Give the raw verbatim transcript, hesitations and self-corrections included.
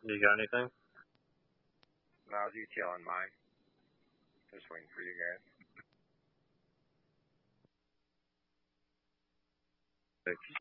You got anything? No, I was U T L on mine. Just waiting for you guys. Six.